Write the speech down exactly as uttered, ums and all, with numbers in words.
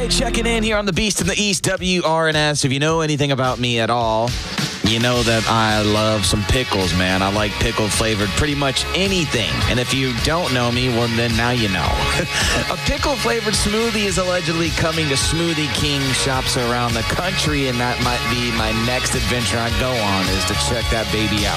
Hey, checking in here on the Beast in the East, W R N S. If you know anything about me at all, you know that I love some pickles, man. I like pickle flavored pretty much anything. And if you don't know me, well, then now you know. A pickle flavored smoothie is allegedly coming to Smoothie King shops around the country, and that might be my next adventure I go on, is to check that baby out.